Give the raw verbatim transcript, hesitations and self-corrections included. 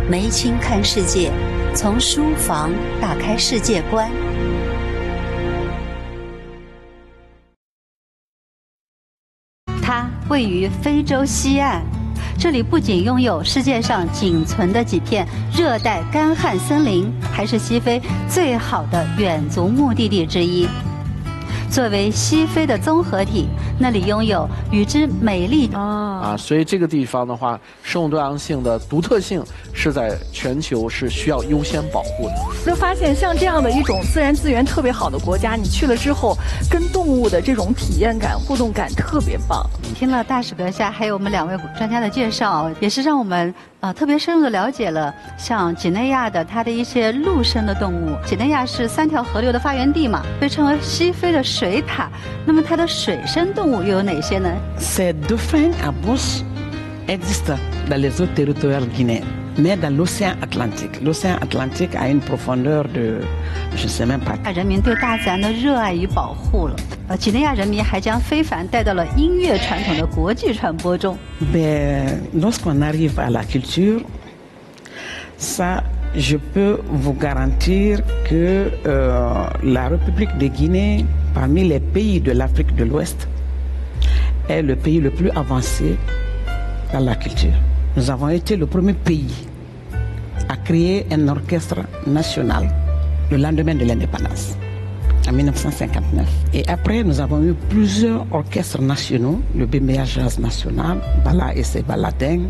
梅青看世界，从书房打开世界观。它位于非洲西岸，这里不仅拥有世界上仅存的几片热带干旱森林，还是西非最好的远足目的地之一。作为西非的综合体，那里拥有与之美丽啊，所以这个地方的话，生物多样性的独特性是在全球是需要优先保护的。 就发现像这样的一种自然资源特别好的国家，你去了之后，跟动物的这种体验感、互动感特别棒。 听了大使阁下还有我们两位专家的介绍，也是让我们呃特别深入的了解了像几内亚的它的一些陆生的动物。几内亚是三条河流的发源地嘛，被称为西非的水塔。那么它的水生动物又有哪些呢？ Ces dauphins à bouche existent dans les eaux territoriales guinéennes, mais dans l'océan Atlantique. L'océan Atlantique a une profondeur de, je ne sais même pas. 人民对大自然的热爱与保护了。呃，几内亚人民还将非凡带到了音乐传统的国际传播中。 Mais lorsqu'on arrive à la culture, ça, je peux vous garantir que euh, la République de Guinée, parmi les pays de l'Afrique de l'Ouest, est le pays le plus avancé dans la culture. Nous avons été le premier pays à créer un orchestre national le lendemain de l'indépendance, en mille neuf cent cinquante-neuf. Et après, nous avons eu plusieurs orchestres nationaux, le Bembeya Jazz National, Bala et ses Baladins,